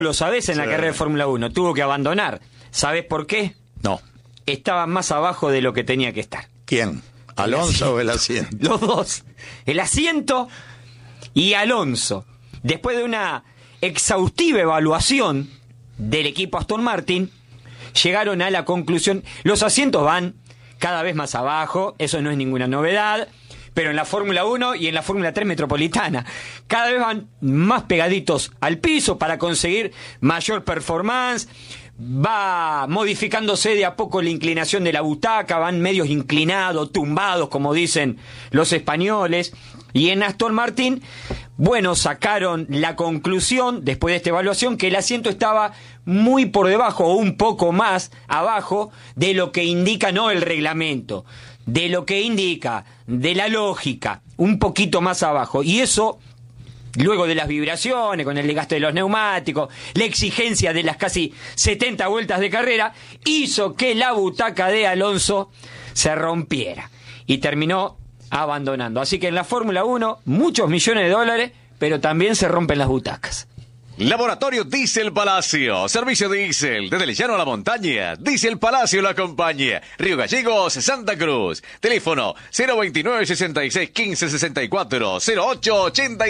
Lo sabés, en la carrera de Fórmula 1, tuvo que abandonar. ¿Sabés por qué? No. Estaba más abajo de lo que tenía que estar. ¿Quién? ¿Alonso o el asiento? Los dos. El asiento y Alonso. Después de una exhaustiva evaluación del equipo Aston Martin, llegaron a la conclusión, los asientos van cada vez más abajo, eso no es ninguna novedad, pero en la Fórmula 1 y en la Fórmula 3 metropolitana cada vez van más pegaditos al piso para conseguir mayor performance. Va modificándose de a poco la inclinación de la butaca, van medios inclinados, tumbados, como dicen los españoles. Y en Aston Martin, bueno, sacaron la conclusión, después de esta evaluación, que el asiento estaba muy por debajo o un poco más abajo de lo que indica no el reglamento, de lo que indica, de la lógica, un poquito más abajo. Y eso, luego de las vibraciones, con el desgaste de los neumáticos, la exigencia de las casi 70 vueltas de carrera, hizo que la butaca de Alonso se rompiera y terminó abandonando. Así que en la Fórmula 1, muchos millones de dólares, pero también se rompen las butacas. Laboratorio Diesel Palacio, servicio diésel, desde el llano a la montaña, Diesel Palacio lo acompaña, Río Gallegos, Santa Cruz, teléfono 029 66 15 64 08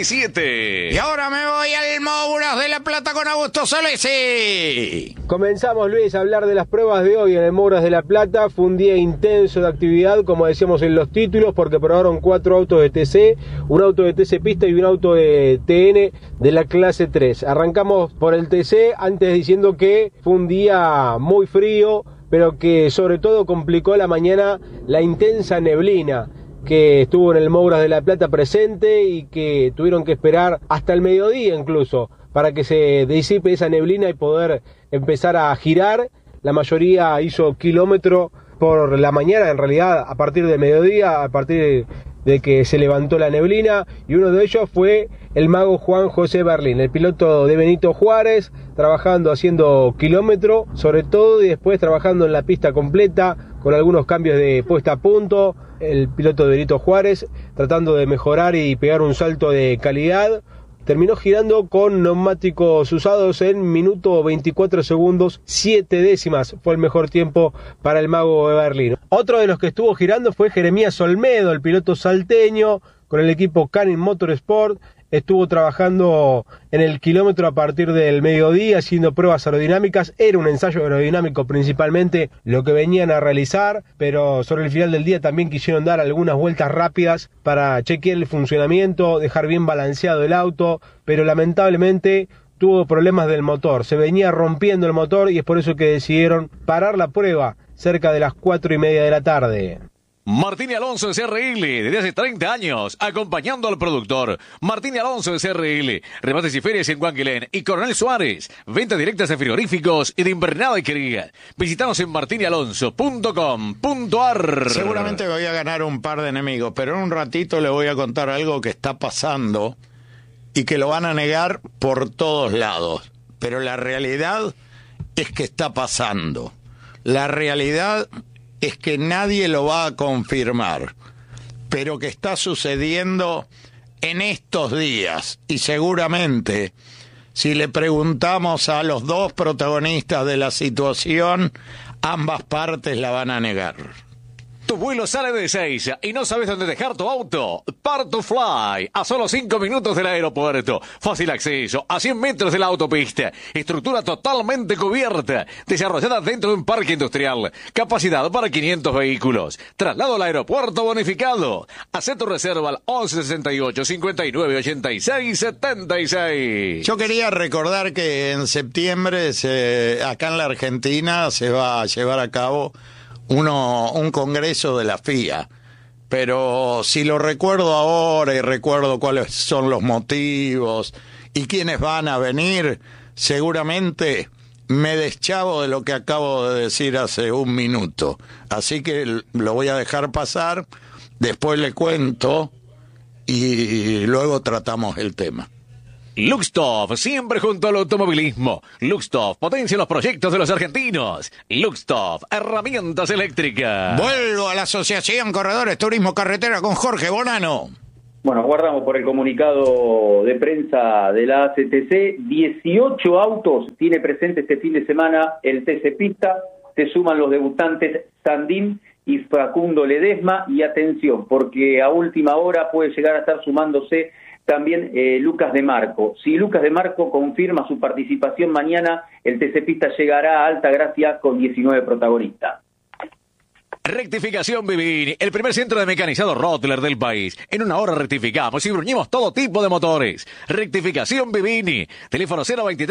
87. Y ahora me voy al Mouras de la Plata con Augusto Solesi. Comenzamos, Luis, a hablar de las pruebas de hoy en el Mouras de la Plata. Fue un día intenso de actividad, como decíamos en los títulos, porque probaron 4 autos de TC, un auto de TC Pista y un auto de TN de la clase 3. Arrancamos por el TC, antes diciendo que fue un día muy frío, pero que sobre todo complicó la mañana la intensa neblina que estuvo en el Mouras de la Plata presente y que tuvieron que esperar hasta el mediodía incluso para que se disipe esa neblina y poder empezar a girar. La mayoría hizo kilómetro por la mañana, en realidad a partir del mediodía, a partir de que se levantó la neblina, y uno de ellos fue el mago Juan José Berlín, el piloto de Benito Juárez, trabajando, haciendo kilómetro sobre todo, y después trabajando en la pista completa, con algunos cambios de puesta a punto. El piloto de Benito Juárez tratando de mejorar y pegar un salto de calidad. Terminó girando con neumáticos usados en minuto 24 segundos, 7 décimas. Fue el mejor tiempo para el mago de Berlín. Otro de los que estuvo girando fue Jeremías Olmedo, el piloto salteño, con el equipo Canin Motorsport. Estuvo trabajando en el kilómetro a partir del mediodía, haciendo pruebas aerodinámicas. Era un ensayo aerodinámico principalmente lo que venían a realizar, pero sobre el final del día también quisieron dar algunas vueltas rápidas para chequear el funcionamiento, dejar bien balanceado el auto, pero lamentablemente tuvo problemas del motor. Se venía rompiendo el motor y es por eso que decidieron parar la prueba cerca de las 4:30 de la tarde. Martín y Alonso de CRL, desde hace 30 años, acompañando al productor. Martín y Alonso de CRL, remates y ferias en Guanguilén y Coronel Suárez, ventas directas de frigoríficos y de invernada y querida. Visítanos en martinyalonso.com.ar. Seguramente voy a ganar un par de enemigos, pero en un ratito le voy a contar algo que está pasando y que lo van a negar por todos lados. Pero la realidad es que está pasando. La realidad es que nadie lo va a confirmar, pero que está sucediendo en estos días. Y seguramente, si le preguntamos a los dos protagonistas de la situación, ambas partes la van a negar. Tu vuelo sale de Ezeiza y no sabes dónde dejar tu auto. Part2Fly, a solo 5 minutos del aeropuerto. Fácil acceso, a 100 metros de la autopista. Estructura totalmente cubierta, desarrollada dentro de un parque industrial. Capacidad para 500 vehículos. Traslado al aeropuerto bonificado. Haz tu reserva al 1168 59 86 76. Yo quería recordar que en septiembre acá en la Argentina se va a llevar a cabo un congreso de la FIA, pero si lo recuerdo ahora y recuerdo cuáles son los motivos y quiénes van a venir, seguramente me deschavo de lo que acabo de decir hace un minuto. Así que lo voy a dejar pasar, después le cuento y luego tratamos el tema. Luxtov, siempre junto al automovilismo. Luxtov, potencia los proyectos de los argentinos. Luxtov, herramientas eléctricas. Vuelvo a la Asociación Corredores Turismo Carretera con Jorge Bonano. Bueno, guardamos por el comunicado de prensa de la ACTC. 18 autos tiene presente este fin de semana el TC Pista. Se suman los debutantes Sandín y Facundo Ledesma. Y atención, porque a última hora puede llegar a estar sumándose también Lucas de Marco. Si Lucas de Marco confirma su participación mañana, el TC Pista llegará a Altagracia con 19 protagonistas. Rectificación Vivini, el primer centro de mecanizado Rottler del país. En una hora rectificamos y bruñimos todo tipo de motores. Rectificación Vivini, teléfono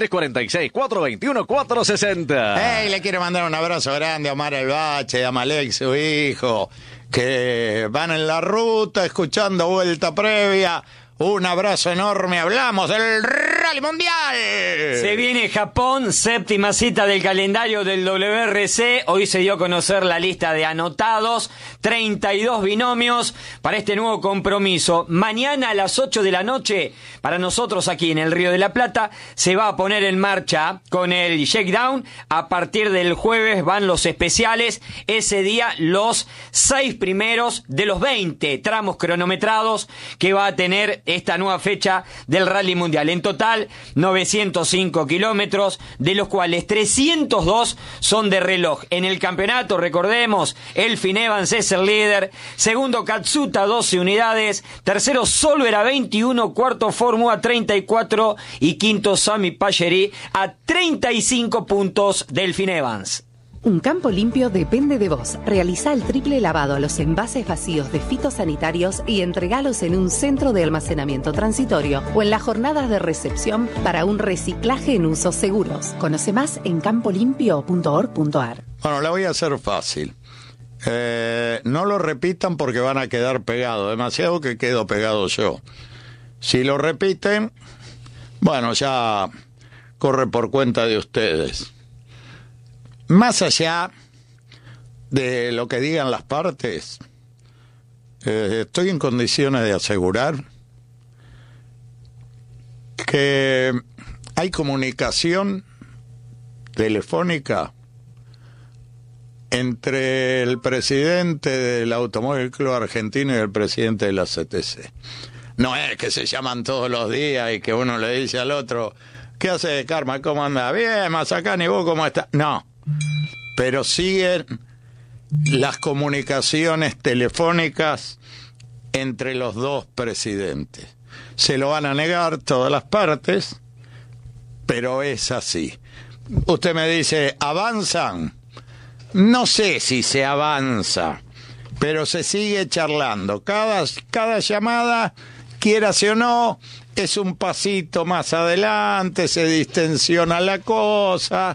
02346-421-460. Hey, le quiero mandar un abrazo grande a Omar El Bache, a Malek, su hijo, que van en la ruta escuchando Vuelta Previa. Un abrazo enorme, hablamos del Rally Mundial. Se viene Japón, séptima cita del calendario del WRC. Hoy se dio a conocer la lista de anotados, 32 binomios para este nuevo compromiso. Mañana a las 8 de la noche, para nosotros aquí en el Río de la Plata, se va a poner en marcha con el shakedown. A partir del jueves van los especiales. Ese día los 6 primeros de los 20 tramos cronometrados que va a tener esta nueva fecha del Rally Mundial. En total, 905 kilómetros, de los cuales 302 son de reloj. En el campeonato, recordemos, Elfyn Evans es el líder, segundo Katsuta 12 unidades, tercero Solo era 21, cuarto Fórmula 34 y quinto Sami Pajeri a 35 puntos de Elfyn Evans. Un campo limpio depende de vos. Realizá el triple lavado a los envases vacíos de fitosanitarios y entregalos en un centro de almacenamiento transitorio o en las jornadas de recepción para un reciclaje en usos seguros. Conoce más en campolimpio.org.ar. Bueno, la voy a hacer fácil. No lo repitan porque van a quedar pegados. Demasiado que quedo pegado yo. Si lo repiten, bueno, ya corre por cuenta de ustedes. Más allá de lo que digan las partes, estoy en condiciones de asegurar que hay comunicación telefónica entre el presidente del Automóvil Club Argentino y el presidente de la CTC. No es que se llaman todos los días y que uno le dice al otro, ¿qué hace, Karma? ¿Cómo anda? Bien, Mazacán, ¿y vos cómo estás? No. Pero siguen las comunicaciones telefónicas entre los dos presidentes. Se lo van a negar todas las partes, pero es así. Usted me dice, ¿avanzan? No sé si se avanza, pero se sigue charlando. Cada llamada, quieras o no, es un pasito más adelante, se distensiona la cosa.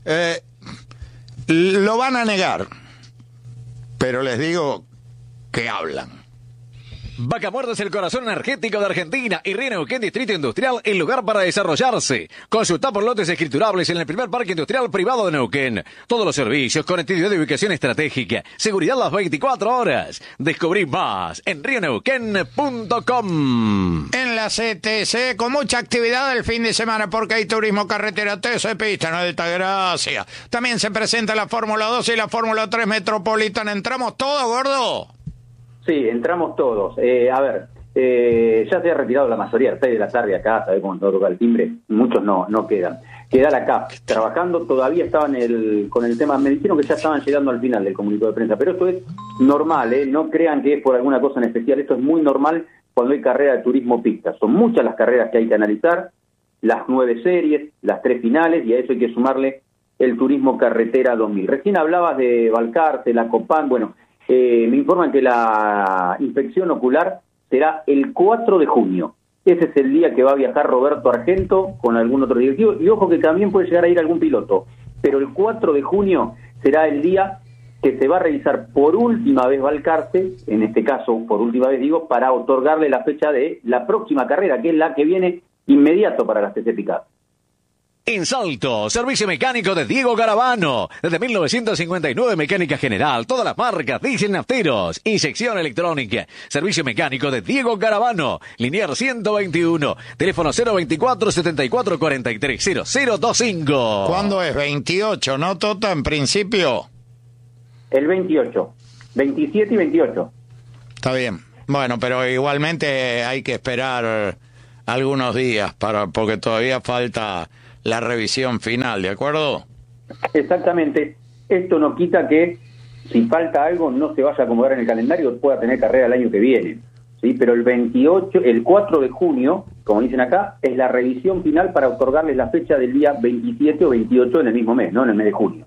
Lo van a negar, pero les digo que hablan. Vaca Muerta es el corazón energético de Argentina y Río Neuquén Distrito Industrial, el lugar para desarrollarse. Consulta por lotes escriturables en el primer parque industrial privado de Neuquén. Todos los servicios, conectividad de ubicación estratégica, seguridad las 24 horas. Descubrí más en rioneuquén.com. En la CTC, con mucha actividad el fin de semana, porque hay turismo carretera, TC Pista en Altagracia. También se presenta la Fórmula 2 y la Fórmula 3 Metropolitana. ¿Entramos todos, gordo? Sí, entramos todos. A ver, ya se ha retirado la mayoría, a las 6 de la tarde acá, ¿sabés cómo toca el timbre? Muchos no quedan. Queda la CAF trabajando, todavía estaban con el tema, me dijeron que ya estaban llegando al final del comunicado de prensa, pero esto es normal, no crean que es por alguna cosa en especial, esto es muy normal cuando hay carrera de turismo pista. Son muchas las carreras que hay que analizar, las 9 series, las 3 finales, y a eso hay que sumarle el turismo carretera 2000. Recién hablabas de Balcarce, la Copán, bueno... me informan que la inspección ocular será el 4 de junio. Ese es el día que va a viajar Roberto Argento con algún otro directivo. Y ojo que también puede llegar a ir algún piloto. Pero el 4 de junio será el día que se va a revisar por última vez Balcarce, en este caso, por última vez digo, para otorgarle la fecha de la próxima carrera, que es la que viene inmediato para las TC Pickup. En Salto, servicio mecánico de Diego Garavano. Desde 1959, mecánica general, todas las marcas, diésel nafteros, inyección electrónica. Servicio mecánico de Diego Garavano. Linier 121. Teléfono 024-7443-0025. ¿Cuándo es? 28, ¿no, Tota, en principio? El 28. 27 y 28. Está bien. Bueno, pero igualmente hay que esperar algunos días porque todavía falta la revisión final, ¿de acuerdo? Exactamente. Esto no quita que si falta algo no se vaya a acomodar en el calendario, pueda tener carrera el año que viene. ¿Sí? Pero el 4 de junio, como dicen acá, es la revisión final para otorgarles la fecha del día 27 o 28 en el mismo mes, no en el mes de junio.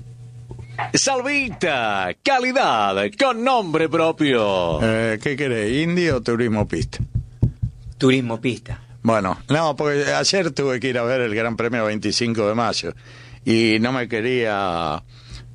Salvita, calidad con nombre propio. ¿Qué querés, Indy o turismo pista? Turismo pista. Bueno, no, porque ayer tuve que ir a ver el Gran Premio 25 de mayo y no me quería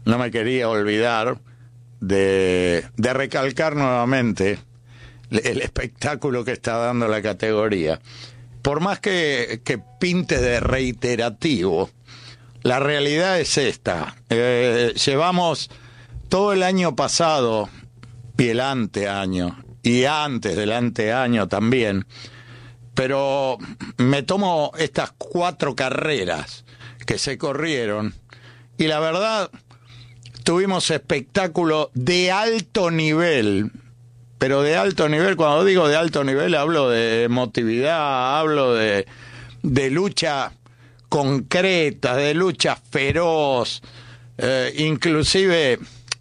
olvidar de recalcar nuevamente el espectáculo que está dando la categoría. Por más que pinte de reiterativo, la realidad es esta. Llevamos todo el año pasado y el anteaño, y antes del anteaño también, pero me tomo estas 4 carreras que se corrieron, y la verdad, tuvimos espectáculo de alto nivel. Pero de alto nivel, cuando digo de alto nivel, hablo de emotividad, hablo de lucha concreta, de lucha feroz, inclusive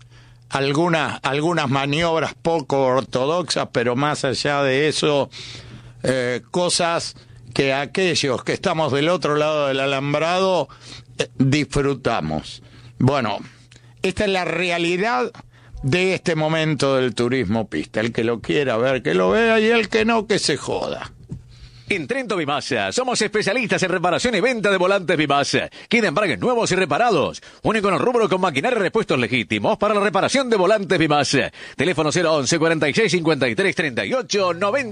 algunas maniobras poco ortodoxas, pero más allá de eso, cosas que aquellos que estamos del otro lado del alambrado disfrutamos. Bueno, esta es la realidad de este momento del turismo pista. El que lo quiera ver, que lo vea, y el que no, que se joda. En Trento Bimasa somos especialistas en reparación y venta de volantes Bimasa. Quieren embragues nuevos y reparados. Único en el rubro con maquinaria y repuestos legítimos para la reparación de volantes Bimasa. Teléfono 011 46 53 38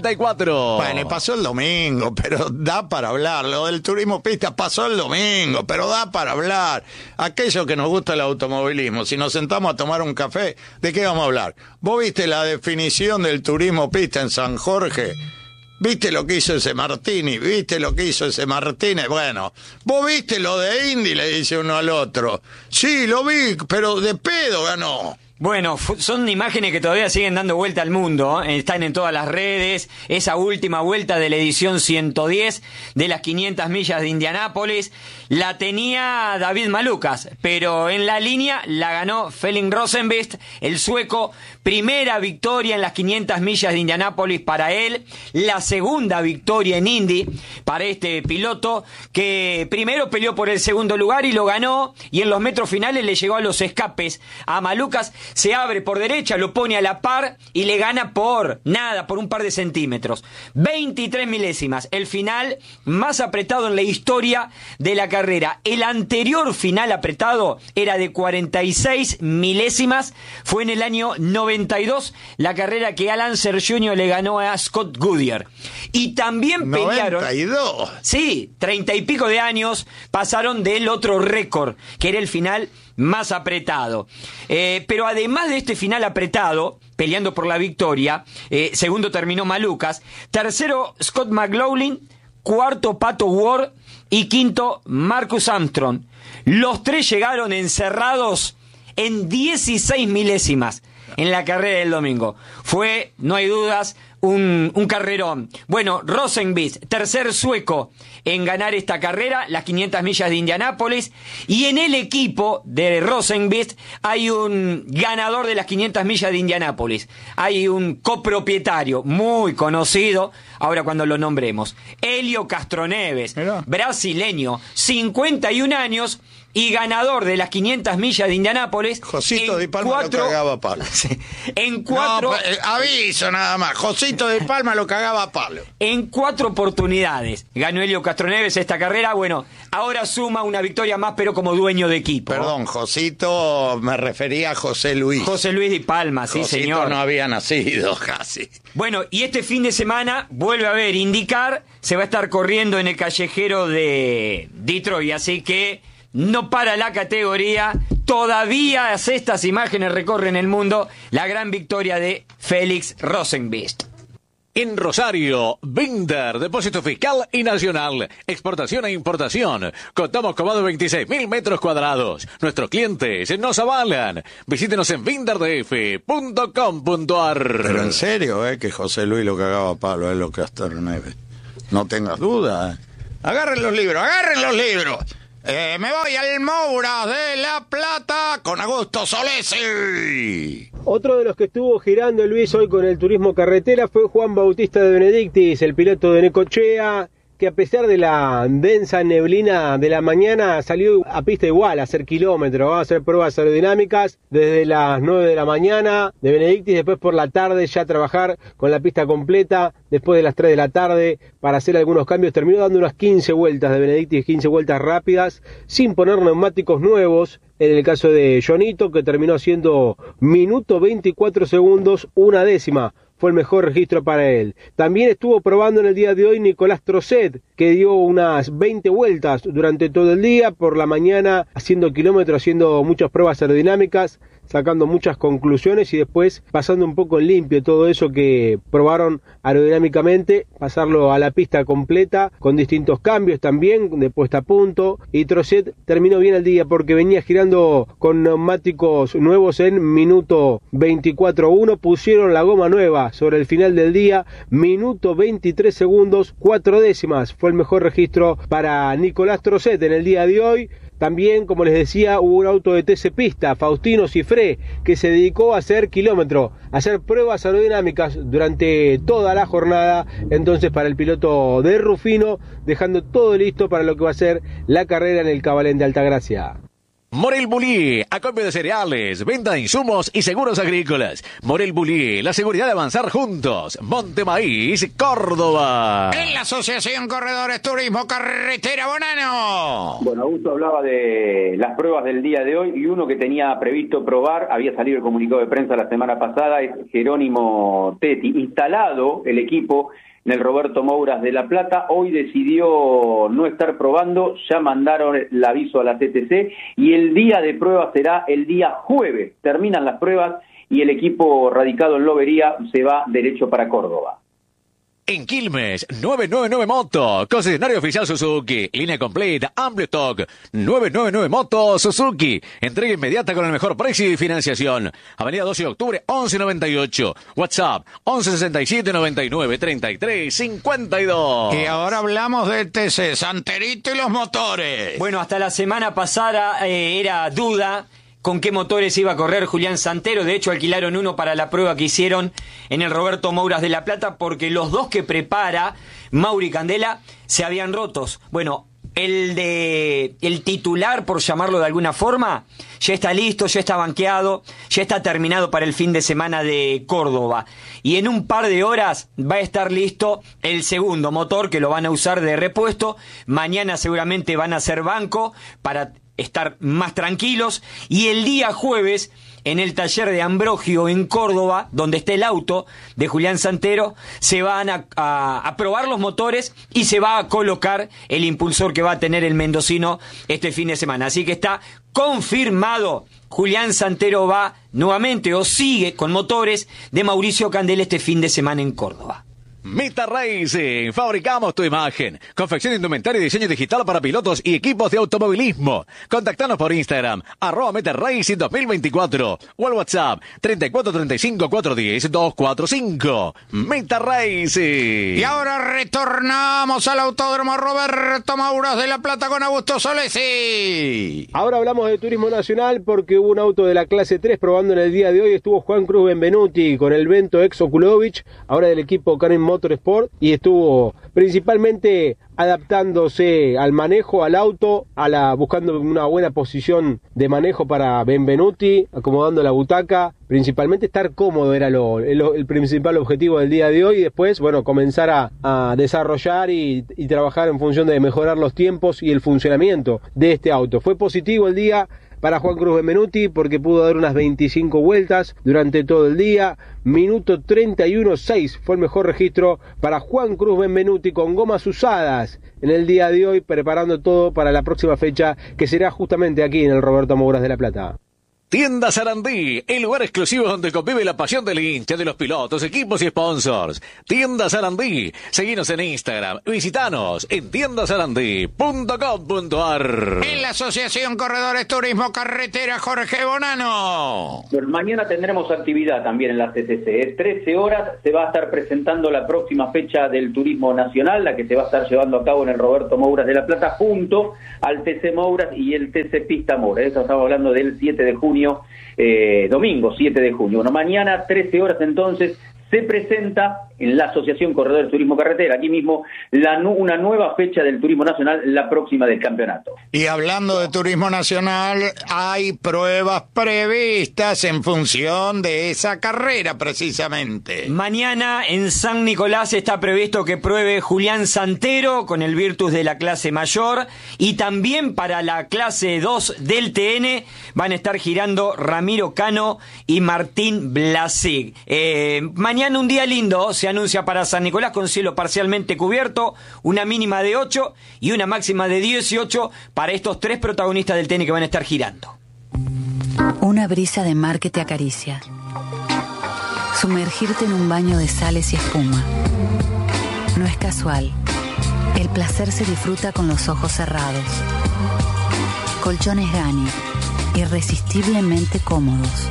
94. Bueno, y pasó el domingo, pero da para hablar. Lo del turismo pista pasó el domingo, pero da para hablar. Aquello que nos gusta el automovilismo, si nos sentamos a tomar un café, ¿de qué vamos a hablar? ¿Vos viste la definición del turismo pista en San Jorge? ¿Viste lo que hizo ese Martini? ¿Viste lo que hizo ese Martínez? Bueno, ¿vos viste lo de Indy? Le dice uno al otro. Sí, lo vi, pero de pedo ganó. Bueno, son imágenes que todavía siguen dando vuelta al mundo, están en todas las redes, esa última vuelta de la edición 110 de las 500 millas de Indianápolis, la tenía David Malukas, pero en la línea la ganó Felix Rosenqvist, el sueco, primera victoria en las 500 millas de Indianápolis para él, la segunda victoria en Indy para este piloto, que primero peleó por el segundo lugar y lo ganó, y en los metros finales le llegó a los escapes a Malukas. Se abre por derecha, lo pone a la par y le gana por nada, por un par de centímetros. 23 milésimas, el final más apretado en la historia de la carrera. El anterior final apretado era de 46 milésimas, fue en el año 92, la carrera que Alan Sergio le ganó a Scott Goodyear. Y también pelearon... 92. Sí, 30 y pico de años pasaron del otro récord, que era el final más apretado. Pero además de este final apretado, peleando por la victoria, segundo terminó Malukas, tercero Scott McLaughlin, cuarto Pato Ward y quinto Marcus Armstrong. Los tres llegaron encerrados en 16 milésimas en la carrera del domingo. Fue, no hay dudas, un carrerón. Bueno, Rosenqvist, tercer sueco en ganar esta carrera, las 500 millas de Indianápolis, y en el equipo de Rosenqvist hay un ganador de las 500 millas de Indianápolis, hay un copropietario muy conocido, ahora cuando lo nombremos, Helio Castroneves, brasileño, 51 años, y ganador de las 500 millas de Indianápolis. Josito Di Palma lo cagaba a palo. En 4... No, aviso nada más, Josito Di Palma lo cagaba a palo. En 4 oportunidades ganó Helio Castroneves esta carrera. Bueno, ahora suma una victoria más, pero como dueño de equipo. Perdón, Josito, me refería a José Luis. José Luis Di Palma, sí, Josito señor. no había nacido casi. Bueno, y este fin de semana vuelve a haber IndyCar, se va a estar corriendo en el callejero de Detroit, así que no para la categoría, todavía estas imágenes recorren el mundo, la gran victoria de Felix Rosenqvist. En Rosario, Binder, depósito fiscal y nacional, exportación e importación. Contamos con más de 26.000 metros cuadrados. Nuestros clientes nos avalan. Visítenos en binderdf.com.ar. Pero en serio, que José Luis lo cagaba a palo, es lo que hasta Neves. No tengas duda. Agarren los libros, agarren los libros. Me voy al Moura de La Plata con Augusto Solesi. Otro de los que estuvo girando Luis hoy con el turismo carretera fue Juan Bautista de Benedictis, el piloto de Necochea, que a pesar de la densa neblina de la mañana salió a pista igual a hacer kilómetros, a hacer pruebas aerodinámicas desde las 9 de la mañana de Benedictis, después por la tarde ya trabajar con la pista completa, después de las 3 de la tarde para hacer algunos cambios. Terminó dando unas 15 vueltas de Benedictis, 15 vueltas rápidas, sin poner neumáticos nuevos. En el caso de Jonito, que terminó haciendo minuto 24 segundos, una décima. Fue el mejor registro para él. También estuvo probando en el día de hoy Nicolás Trosset, que dio unas 20 vueltas durante todo el día, por la mañana haciendo kilómetros, haciendo muchas pruebas aerodinámicas, sacando muchas conclusiones y después pasando un poco en limpio todo eso que probaron aerodinámicamente, pasarlo a la pista completa con distintos cambios también de puesta a punto. Y Trosset terminó bien el día porque venía girando con neumáticos nuevos en minuto 24.1, pusieron la goma nueva sobre el final del día, minuto 23 segundos, 4 décimas, fue el mejor registro para Nicolás Trosset en el día de hoy. También, como les decía, hubo un auto de TC Pista, Faustino Cifré, que se dedicó a hacer kilómetro, a hacer pruebas aerodinámicas durante toda la jornada, entonces para el piloto de Rufino, dejando todo listo para lo que va a ser la carrera en el Cabalén de Altagracia. Morel Bulli, acopio de cereales, venta de insumos y seguros agrícolas. Morel Bulli, la seguridad de avanzar juntos. Monte Maíz, Córdoba. En la Asociación Corredores Turismo Carretera Bonano. Bueno, Augusto hablaba de las pruebas del día de hoy y uno que tenía previsto probar, había salido el comunicado de prensa la semana pasada, es Jerónimo Tetti. Instalado el equipo en el Roberto Mouras de La Plata, hoy decidió no estar probando, ya mandaron el aviso a la CTC y el día de prueba será el día jueves. Terminan las pruebas y el equipo radicado en Lobería se va derecho para Córdoba. En Quilmes, 999 Moto, concesionario oficial Suzuki, línea completa, amplio stock, 999 Moto Suzuki, entrega inmediata con el mejor precio y financiación. Avenida 12 de octubre, 1198, WhatsApp, 1167-99-33-52. Y ahora hablamos de TC, Santerito y los motores. Bueno, hasta la semana pasada era duda con qué motores iba a correr Julián Santero. De hecho, alquilaron uno para la prueba que hicieron en el Roberto Mouras de La Plata, porque los dos que prepara Mauri Candela se habían rotos. Bueno, el titular, por llamarlo de alguna forma, ya está listo, ya está banqueado, ya está terminado para el fin de semana de Córdoba. Y en un par de horas va a estar listo el segundo motor, que lo van a usar de repuesto. Mañana seguramente van a hacer banco para estar más tranquilos, y el día jueves en el taller de Ambrogio en Córdoba, donde está el auto de Julián Santero, se van a probar los motores y se va a colocar el impulsor que va a tener el mendocino este fin de semana. Así que está confirmado, Julián Santero va nuevamente o sigue con motores de Mauricio Candela este fin de semana en Córdoba. Meta Racing, fabricamos tu imagen. Confección de indumentaria y diseño digital para pilotos y equipos de automovilismo. Contactanos por Instagram, @Meta Racing 2024 o al WhatsApp 3435-410-245. Meta Racing. Y ahora retornamos al Autódromo Roberto Mouras de La Plata con Augusto Solesi. Ahora hablamos de turismo nacional porque hubo un auto de la clase 3 probando en el día de hoy. Estuvo Juan Cruz Benvenuti con el Vento ex Okulovich, ahora del equipo Canin Motorsport, y estuvo principalmente adaptándose al manejo, al auto, buscando una buena posición de manejo para Benvenuti, acomodando la butaca, principalmente estar cómodo era el principal objetivo del día de hoy, y después, bueno, comenzar a desarrollar y trabajar en función de mejorar los tiempos y el funcionamiento de este auto. Fue positivo el día para Juan Cruz Benvenuti porque pudo dar unas 25 vueltas durante todo el día. Minuto 31.6 fue el mejor registro para Juan Cruz Benvenuti con gomas usadas en el día de hoy, preparando todo para la próxima fecha, que será justamente aquí en el Roberto Mouras de La Plata. Tienda Sarandí, el lugar exclusivo donde convive la pasión del hincha, de los pilotos, equipos y sponsors. Tienda Sarandí, seguinos en Instagram, visitanos en tiendasarandí.com.ar. En la Asociación Corredores Turismo Carretera, Jorge Bonano. Mañana tendremos actividad también en la CCC. 13 horas se va a estar presentando la próxima fecha del Turismo Nacional, la que se va a estar llevando a cabo en el Roberto Mouras de La Plata, junto al TC Mouras y el TC Pista Mouras. Eso estamos hablando del 7 de junio, domingo 7 de junio. Bueno, mañana 13 horas entonces se presenta en la Asociación Corredores Turismo Carretera, aquí mismo, una nueva fecha del Turismo Nacional, la próxima del campeonato. Y hablando de Turismo Nacional, hay pruebas previstas en función de esa carrera, precisamente. Mañana en San Nicolás está previsto que pruebe Julián Santero con el Virtus de la clase mayor, y también para la clase 2 del TN van a estar girando Ramiro Cano y Martín Blasig. Mañana un día lindo se anuncia para San Nicolás, con cielo parcialmente cubierto, una mínima de 8 y una máxima de 18 para estos tres protagonistas del TN que van a estar girando. Una brisa de mar que te acaricia. Sumergirte en un baño de sales y espuma. No es casual. El placer se disfruta con los ojos cerrados. Colchones Gani, irresistiblemente cómodos.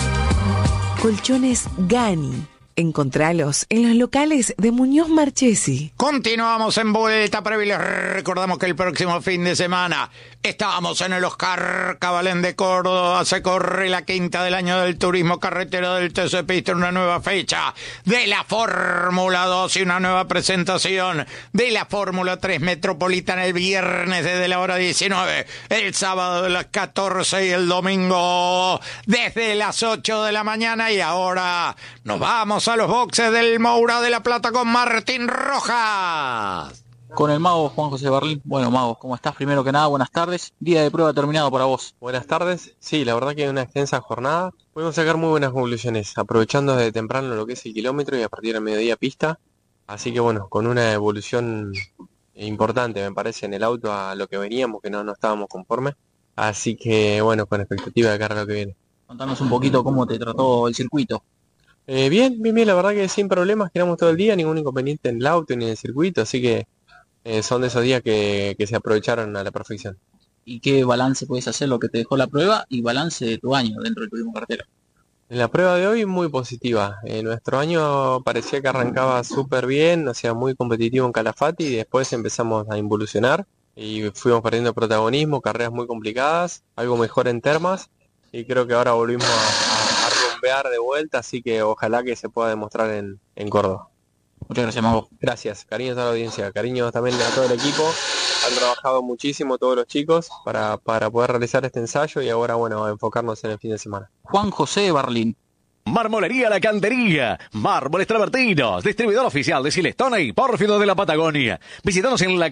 Colchones Gani. Encontralos en los locales de Muñoz Marchesi. Continuamos en Vuelta Previa y les recordamos que el próximo fin de semana estamos en el Oscar Cabalén de Córdoba. Se corre la quinta del año del turismo carretero del TC Pista, una nueva fecha de la Fórmula 2 y una nueva presentación de la Fórmula 3 Metropolitana el viernes desde la hora 19, el sábado de las 14 y el domingo desde las 8 de la mañana. Y ahora nos vamos a los boxes del Moura de La Plata con Martín Rojas. Con el mago Juan José Barlín. Bueno, mago, ¿cómo estás? Primero que nada, buenas tardes. Día de prueba terminado para vos. Buenas tardes. Sí, la verdad que una extensa jornada. Pudimos sacar muy buenas conclusiones, aprovechando desde temprano lo que es el kilómetro y a partir del mediodía pista. Así que bueno, con una evolución importante, me parece, en el auto a lo que veníamos, que no estábamos conformes. Así que bueno, con expectativa de cara a lo que viene. Contanos un poquito cómo te trató el circuito. Bien, la verdad que sin problemas, giramos todo el día, ningún inconveniente en el auto ni en el circuito, así que son de esos días que se aprovecharon a la perfección. ¿Y qué balance puedes hacer lo que te dejó la prueba y balance de tu año dentro del turismo carretera? En la prueba de hoy muy positiva. Nuestro año parecía que arrancaba súper bien, o sea, muy competitivo en Calafate, y después empezamos a involucionar y fuimos perdiendo protagonismo, carreras muy complicadas, algo mejor en termas, y creo que ahora volvimos a rumbear de vuelta, así que ojalá que se pueda demostrar en Córdoba. Muchas gracias, Mago. Gracias, cariños a la audiencia, cariños también a todo el equipo. Han trabajado muchísimo todos los chicos para poder realizar este ensayo, y ahora bueno, enfocarnos en el fin de semana. Juan José Barlín. Marmolería La Cantería, Mármoles Travertinos, distribuidor oficial de Silestone y Pórfido de la Patagonia. Visítanos en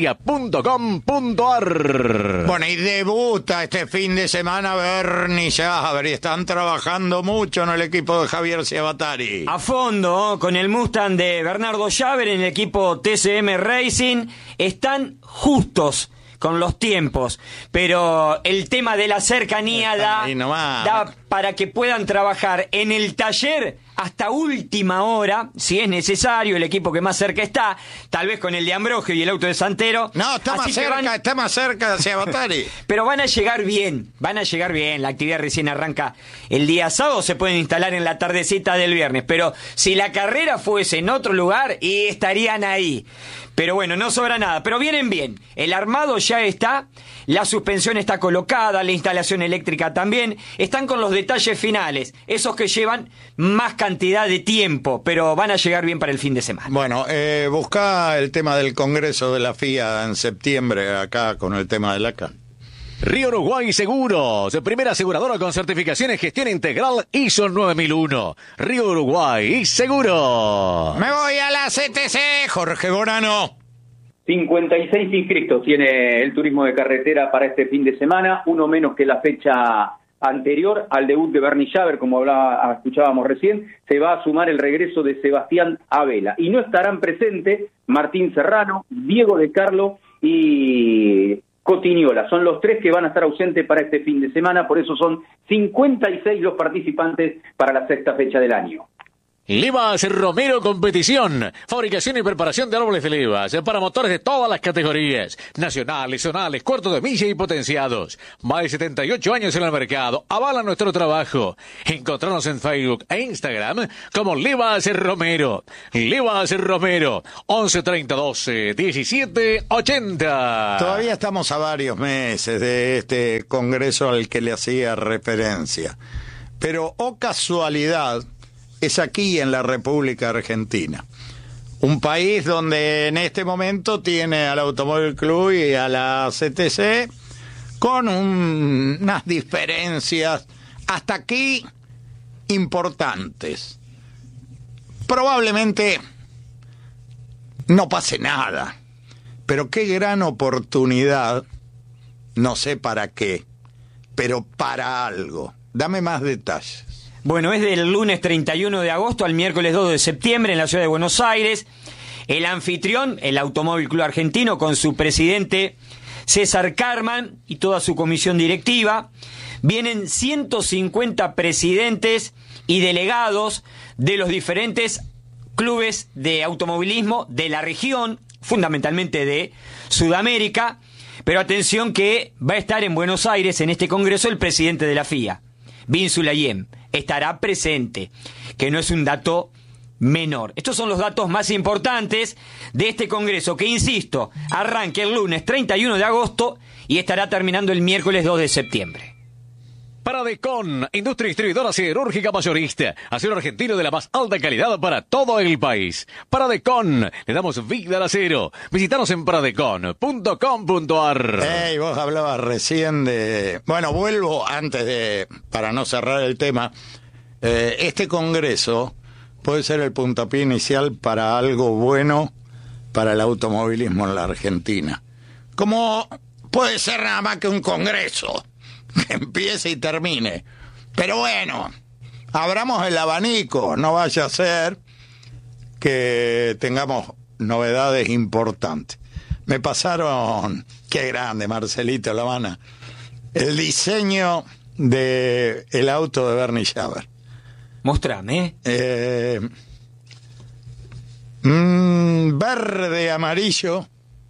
lacantería.com.ar. Bueno, y debuta este fin de semana Bernie Javer, y están trabajando mucho en el equipo de Javier Ciabatari. A fondo, con el Mustang de Bernardo Javer en el equipo TCM Racing, están justos con los tiempos, pero el tema de la cercanía da para que puedan trabajar en el taller hasta última hora, si es necesario, el equipo que más cerca está, tal vez con el de Ambrogio y el auto de Santero. No, está más cerca hacia Batari. Pero van a llegar bien, la actividad recién arranca el día sábado, se pueden instalar en la tardecita del viernes, pero si la carrera fuese en otro lugar, y estarían ahí. Pero bueno, no sobra nada, pero vienen bien. El armado ya está, la suspensión está colocada, la instalación eléctrica también. Están con los detalles finales, esos que llevan más cantidad de tiempo, pero van a llegar bien para el fin de semana. Bueno, busca el tema del Congreso de la FIA en septiembre, acá con el tema del ACA. Río Uruguay Seguros, primera aseguradora con certificación en gestión integral ISO 9001. Río Uruguay Seguro. Me voy a la CTC, Jorge Bonano. 56 inscritos tiene el turismo de carretera para este fin de semana, uno menos que la fecha anterior al debut de Bernie Javer, como escuchábamos recién. Se va a sumar el regreso de Sebastián Abela, y no estarán presentes Martín Serrano, Diego de Carlo y Cotignola. Son los 3 que van a estar ausentes para este fin de semana, por eso son 56 los participantes para la 6ª fecha del año. Levas Romero Competición, fabricación y preparación de árboles de levas para motores de todas las categorías, nacionales, zonales, cuartos de milla y potenciados. Más de 78 años en el mercado, avalan nuestro trabajo. Encontrarnos en Facebook e Instagram como Levas Romero. Levas Romero, 11 30 12 17 80. Todavía estamos a varios meses de este congreso al que le hacía referencia. Pero, oh casualidad, es aquí en la República Argentina. Un país donde en este momento tiene al Automóvil Club y a la CTC con unas diferencias hasta aquí importantes. Probablemente no pase nada, pero qué gran oportunidad, no sé para qué, pero para algo. Dame más detalles. Bueno, es del lunes 31 de agosto al miércoles 2 de septiembre en la ciudad de Buenos Aires. El anfitrión, el Automóvil Club Argentino, con su presidente César Carman y toda su comisión directiva. Vienen 150 presidentes y delegados de los diferentes clubes de automovilismo de la región, fundamentalmente de Sudamérica. Pero atención que va a estar en Buenos Aires en este congreso el presidente de la FIA, Bin Sulayem. Estará presente, que no es un dato menor. Estos son los datos más importantes de este congreso, que, insisto, arranca el lunes 31 de agosto y estará terminando el miércoles 2 de septiembre. Paradecon, industria distribuidora siderúrgica mayorista, acero argentino de la más alta calidad para todo el país. Paradecon, le damos vida al acero. Visítanos en paradecon.com.ar. Hey, vos hablabas recién de... Bueno, vuelvo antes de... para no cerrar el tema. Este congreso puede ser el puntapié inicial para algo bueno para el automovilismo en la Argentina. Como puede ser nada más que un congreso que empiece y termine. Pero bueno, abramos el abanico, no vaya a ser que tengamos novedades importantes. Me pasaron, qué grande, Marcelito La Habana, el diseño de el auto de Bernie Schaber. Mostrame. Verde, amarillo,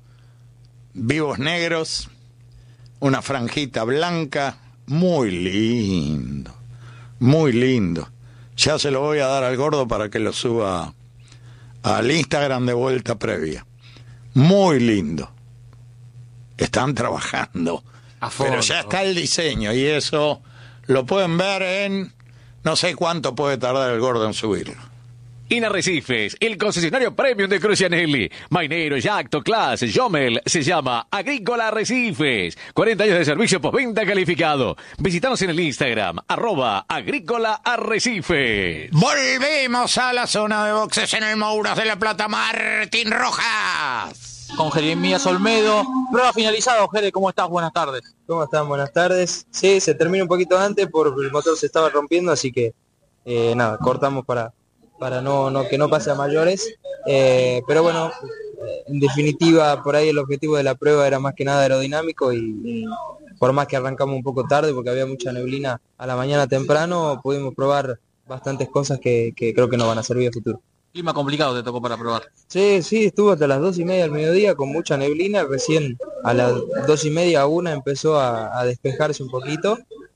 vivos negros, una franjita blanca, muy lindo, muy lindo. Ya se lo voy a dar al gordo para que lo suba al Instagram de Vuelta Previa. Muy lindo. Están trabajando, pero ya está el diseño y eso lo pueden ver en... no sé cuánto puede tardar el gordo en subirlo. Inarrecifes, el concesionario premium de Crucianelli. Mainero, Yacto, Class, Jomel, se llama Agrícola Arrecifes. 40 años de servicio postventa calificado. Visítanos en el Instagram, @Agrícola Arrecifes. Volvemos a la zona de boxes en el Mouras de la Plata, Martín Rojas. Con Jeremías Olmedo. Prueba finalizada, Jere, ¿cómo estás? Buenas tardes. ¿Cómo están? Buenas tardes. Sí, se termina un poquito antes porque el motor se estaba rompiendo, así que nada, cortamos para que no pase a mayores, pero bueno, en definitiva por ahí el objetivo de la prueba era más que nada aerodinámico y por más que arrancamos un poco tarde porque había mucha neblina a la mañana temprano, pudimos probar bastantes cosas que creo que nos van a servir a futuro. Clima complicado te tocó para probar. Sí, estuvo hasta las 2:30 del mediodía con mucha neblina, recién a las 2:30 a 1 empezó a despejarse un poquito,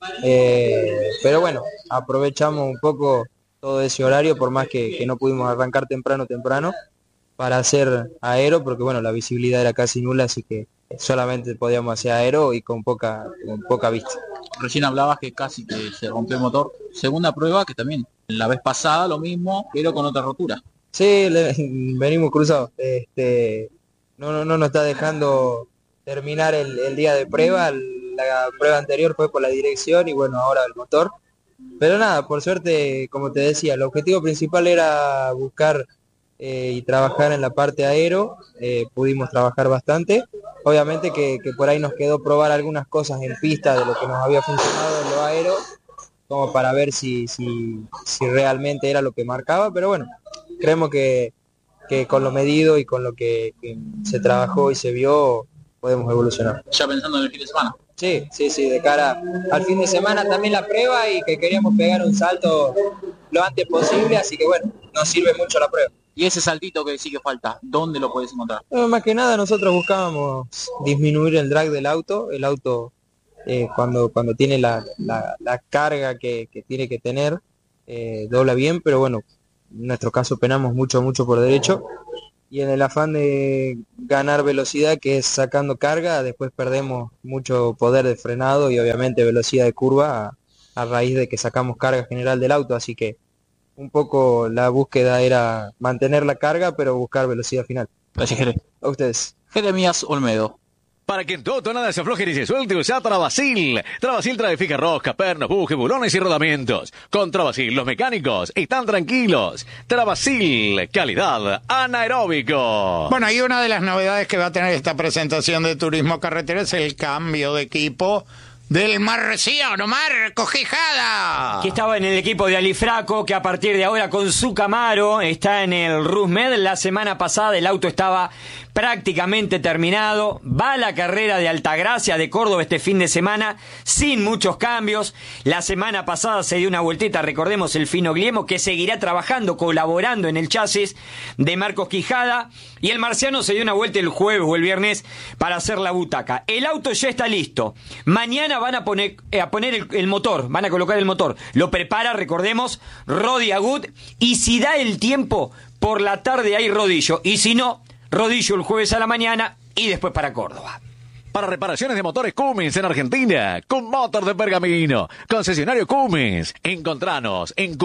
pero bueno, aprovechamos un poco todo ese horario, por más que no pudimos arrancar temprano para hacer aero, porque bueno, la visibilidad era casi nula, así que solamente podíamos hacer aero y con poca vista. Recién hablabas que casi que se rompió el motor. Segunda prueba, que también la vez pasada lo mismo, pero con otra rotura. Sí, venimos cruzados. No nos está dejando terminar el día de prueba. La prueba anterior fue por la dirección y bueno, ahora el motor. Pero nada, por suerte, como te decía, el objetivo principal era buscar y trabajar en la parte aero. Pudimos trabajar bastante. Obviamente que por ahí nos quedó probar algunas cosas en pista de lo que nos había funcionado en lo aero, como para ver si realmente era lo que marcaba. Pero bueno, creemos que con lo medido y con lo que se trabajó y se vio, podemos evolucionar. Ya pensando en el fin de semana. Sí, de cara al fin de semana también la prueba y que queríamos pegar un salto lo antes posible, así que bueno, nos sirve mucho la prueba. Y ese saltito que sí que falta, ¿dónde lo puedes encontrar? Más que nada nosotros buscábamos disminuir el drag del auto. El auto cuando tiene la carga que tiene que tener, dobla bien, pero bueno, en nuestro caso penamos mucho por derecho. Y en el afán de ganar velocidad, que es sacando carga, después perdemos mucho poder de frenado y obviamente velocidad de curva a raíz de que sacamos carga general del auto. Así que un poco la búsqueda era mantener la carga, pero buscar velocidad final. Gracias, Jere. A ustedes. Jeremías Olmedo. Para que en tu auto nada se afloje ni se suelte, usa Travasil. Travasil trae fija rosca, pernos, bujes, bulones y rodamientos. Con Travasil los mecánicos están tranquilos. Travasil, calidad anaeróbico. Bueno, y una de las novedades que va a tener esta presentación de Turismo Carretera es el cambio de equipo del marciano Marcos Quijada, que estaba en el equipo de Alifraco, que a partir de ahora con su Camaro está en el Rusmed. La semana pasada el auto estaba prácticamente terminado. Va a la carrera de Altagracia de Córdoba este fin de semana sin muchos cambios. La semana pasada se dio una vueltita, recordemos, el Fino Gliemo, que seguirá trabajando, colaborando en el chasis de Marcos Quijada, y el marciano se dio una vuelta el jueves o el viernes para hacer la butaca. El auto ya está listo. Mañana van a poner el motor, van a colocar el motor. Lo prepara, recordemos, Rodi Agut, y si da el tiempo, por la tarde hay rodillo, y si no, rodillo el jueves a la mañana y después para Córdoba. Para reparaciones de motores Cummins en Argentina, Cummotor de Pergamino, concesionario Cummins. Encontranos en